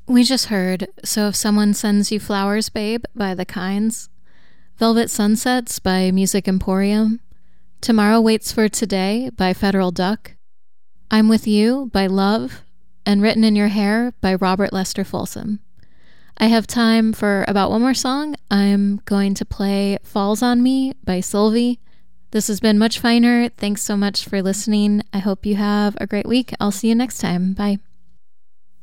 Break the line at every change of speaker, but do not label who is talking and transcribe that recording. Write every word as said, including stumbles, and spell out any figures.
We just heard So If Someone Sends You Flowers, Babe by The Kinds, Velvet Sunsets by Music Emporium, Tomorrow Waits for Today by Federal Duck, I'm With You by Love, and Written in Your Hair by Robert Lester Folsom. I have time for about one more song. I'm going to play Falls on Me by Sylvie. This has been Much Finer. Thanks so much for listening. I hope you have a great week. I'll see you next time. Bye.